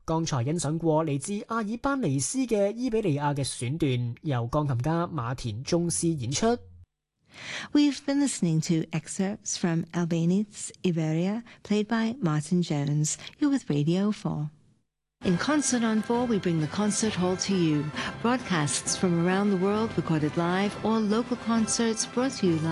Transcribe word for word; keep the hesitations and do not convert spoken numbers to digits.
剛才欣賞過嚟自阿爾班尼斯嘅伊比利亞嘅選段，由鋼琴家馬田宗斯演出。 We've been listening to excerpts from Albani's Iberia, played by Martin Jones. You're with Radio four. In Concert on four, we bring the concert hall to you. Broadcasts from around the world recorded live or local concerts brought to you live.